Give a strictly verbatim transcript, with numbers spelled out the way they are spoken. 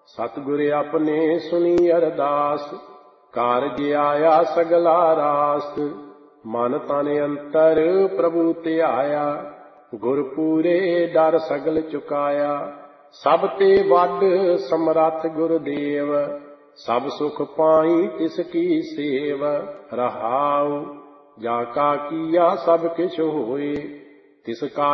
सतगुर अपने सुनी अरदास, कारज आया सगला रास। मन तन अंतर प्रभु ध्याया, गुर पूरे डर सगल चुकाया। सब ते वड समरथ गुरुदेव, सब सुख पाई तिसकी सेव। रहाउ जाका किया सब किछ होए, तिसका